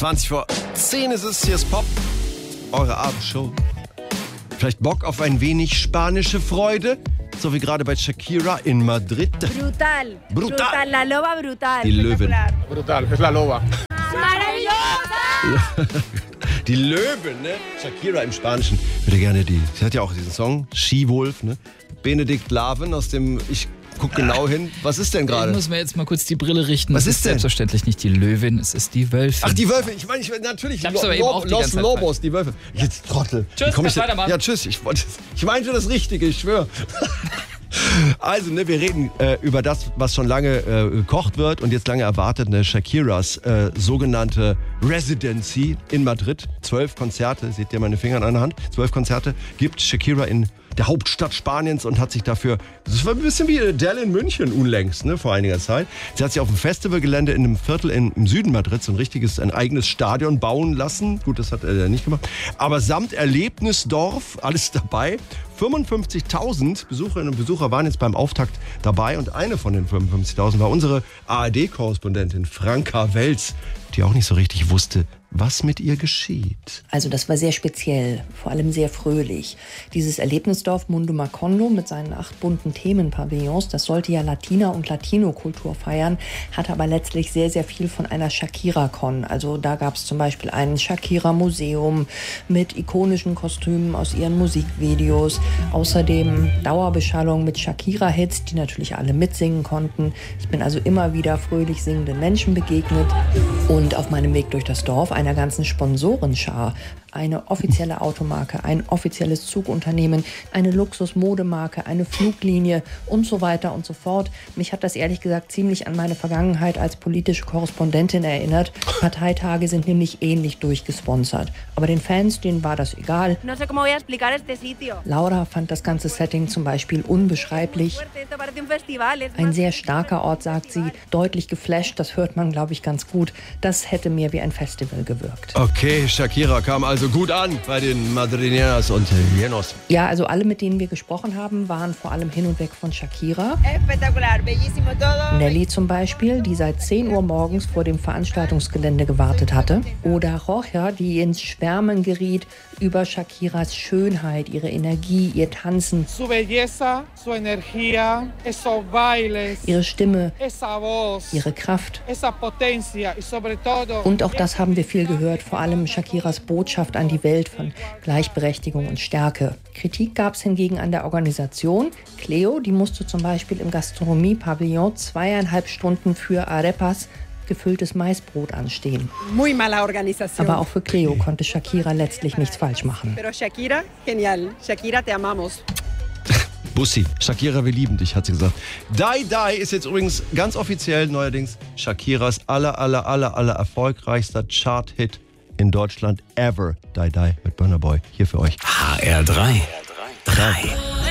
20:10 ist es, hier ist Pop, eure Abendshow. Vielleicht Bock auf ein wenig spanische Freude? So wie gerade bei Shakira in Madrid. Brutal. Brutal. La loba brutal. Die Löwin. Brutal, es la loba. Maravillosa. Die Löwin, ne? Shakira im Spanischen. Würde gerne sie hat ja auch diesen Song, She-Wolf, ne? Benedikt Laven aus dem, ich guck genau hin. Was ist denn gerade? Ich muss mir jetzt mal kurz die Brille richten. Was es ist denn? Selbstverständlich nicht die Löwin, es ist die Wölfin. Ach, die Wölfe. Ich meine, natürlich. Ich hab's aber eben auch die ganze Zeit Lobos, die Wölfe. Jetzt Trottel. Tschüss, Komm ich weitermachen. Ja, tschüss. Ich meinte das Richtige, ich schwöre. Also, ne, wir reden über das, was schon lange gekocht wird und jetzt lange erwartet, ne, Shakiras sogenannte Residency in Madrid. 12 Konzerte, seht ihr meine Finger an einer Hand? 12 Konzerte gibt Shakira in der Hauptstadt Spaniens und hat sich dafür, das war ein bisschen wie Adele in München unlängst, ne, vor einiger Zeit. Sie hat sich auf dem Festivalgelände in einem Viertel im Süden Madrids ein eigenes Stadion bauen lassen. Gut, das hat er nicht gemacht. Aber samt Erlebnisdorf, alles dabei. 55.000 Besucherinnen und Besucher waren jetzt beim Auftakt dabei und eine von den 55.000 war unsere ARD-Korrespondentin Franka Welz, die auch nicht so richtig wusste, was mit ihr geschieht. Also das war sehr speziell, vor allem sehr fröhlich. Dieses Erlebnisdorf Mundo Macondo mit seinen 8 bunten Themenpavillons, das sollte ja Latina- und Latino-Kultur feiern, hat aber letztlich sehr, sehr viel von einer Shakira-Con. Also da gab es zum Beispiel ein Shakira-Museum mit ikonischen Kostümen aus ihren Musikvideos. Außerdem Dauerbeschallung mit Shakira-Hits, die natürlich alle mitsingen konnten. Ich bin also immer wieder fröhlich singenden Menschen begegnet. Und auf meinem Weg durch das Dorf einer ganzen Sponsorenschar. Eine offizielle Automarke, ein offizielles Zugunternehmen, eine Luxusmodemarke, eine Fluglinie und so weiter und so fort. Mich hat das ehrlich gesagt ziemlich an meine Vergangenheit als politische Korrespondentin erinnert. Parteitage sind nämlich ähnlich durchgesponsert. Aber den Fans, denen war das egal. No sé cómo voy a explicar este sitio. Laura fand das ganze Setting zum Beispiel unbeschreiblich. Esto parece un festival. Ein sehr starker Ort, sagt sie, deutlich geflasht, das hört man, glaube ich, ganz gut. Das hätte mehr wie ein Festival gewirkt. Okay, Shakira kam also gut an bei den Madrileñas und Llenos. Ja, also alle, mit denen wir gesprochen haben, waren vor allem hin und weg von Shakira. Espectacular, bellísimo todo. Nelly zum Beispiel, die seit 10 Uhr morgens vor dem Veranstaltungsgelände gewartet hatte. Oder Rocha, die ins Schwärmen geriet über Shakiras Schönheit, ihre Energie, ihr Tanzen, Su belleza, su energía, esos bailes, ihre Stimme, esa voz, ihre Kraft. esa potencia y sobre todo... Und auch das haben wir viel gehört, vor allem Shakiras Botschaft an die Welt von Gleichberechtigung und Stärke. Kritik gab es hingegen an der Organisation. Cleo, die musste zum Beispiel im Gastronomie-Pavillon 2,5 Stunden für Arepas, gefülltes Maisbrot, anstehen. Muy mala organización. Aber auch für Cleo konnte Shakira letztlich nichts falsch machen. Pero Shakira, genial. Shakira, te amamos. Bussi, Shakira, wir lieben dich, hat sie gesagt. Die Die ist jetzt übrigens ganz offiziell neuerdings Shakiras aller erfolgreichster Chart-Hit in Deutschland ever. Die Die mit Burna Boy. Hier für euch. HR3.